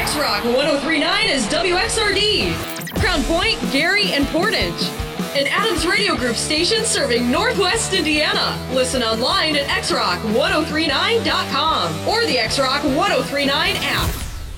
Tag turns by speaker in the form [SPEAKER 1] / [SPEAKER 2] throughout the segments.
[SPEAKER 1] X-Rock 103.9 is WXRD. Crown Point, Gary, and Portage. An Adams Radio Group station serving Northwest Indiana. Listen online at xrock1039.com or the X-Rock 1039 app.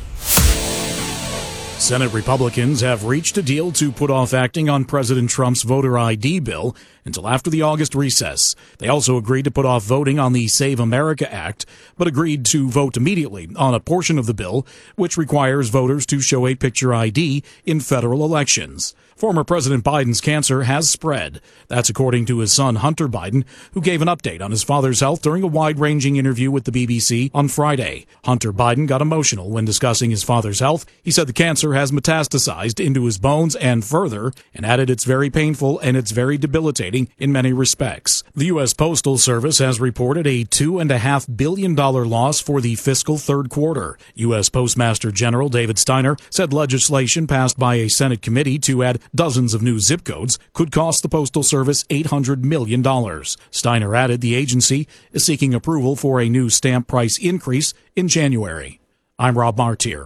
[SPEAKER 2] Senate Republicans have reached a deal to put off acting on President Trump's voter ID bill until after the August recess. They also agreed to put off voting on the Save America Act, but agreed to vote immediately on a portion of the bill, which requires voters to show a picture ID in federal elections. Former President Biden's cancer has spread. That's according to his son, Hunter Biden, who gave an update on his father's health during a wide-ranging interview with the BBC on Friday. Hunter Biden got emotional when discussing his father's health. He said the cancer has metastasized into his bones and further, and added it's very painful and it's very debilitating in many respects. The U.S. Postal Service has reported a $2.5 billion loss for the fiscal third quarter. U.S. Postmaster General David Steiner said legislation passed by a Senate committee to add dozens of new zip codes could cost the Postal Service $800 million. Steiner added the agency is seeking approval for a new stamp price increase in January. I'm Rob Martier.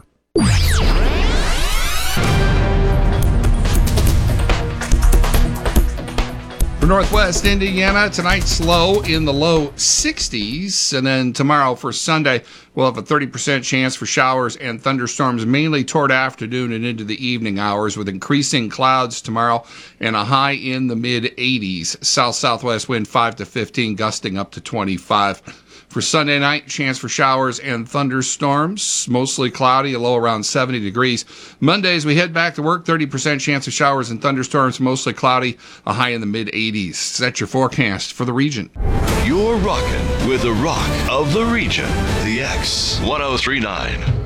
[SPEAKER 3] For Northwest Indiana, tonight's low in the low 60s, and then tomorrow for Sunday, we'll have a 30% chance for showers and thunderstorms, mainly toward afternoon and into the evening hours, with increasing clouds tomorrow and a high in the mid-80s. South-southwest wind 5 to 15, gusting up to 25. For Sunday night, chance for showers and thunderstorms, mostly cloudy, a low around 70 degrees. Monday, as we head back to work, 30% chance of showers and thunderstorms, mostly cloudy, a high in the mid-80s. That's your forecast for the region.
[SPEAKER 4] You're rocking with the rock of the region, the X 103.9.